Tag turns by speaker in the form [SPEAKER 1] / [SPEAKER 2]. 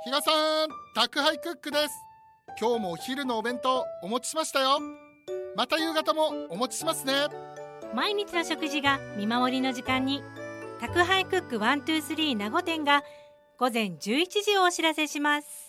[SPEAKER 1] 比嘉さん、宅配クックです。今日もお昼のお弁当お持ちしましたよ。また夕方もお持ちしますね。
[SPEAKER 2] 毎日の食事が見守りの時間に、宅配クック123名護店が午前11時をお知らせします。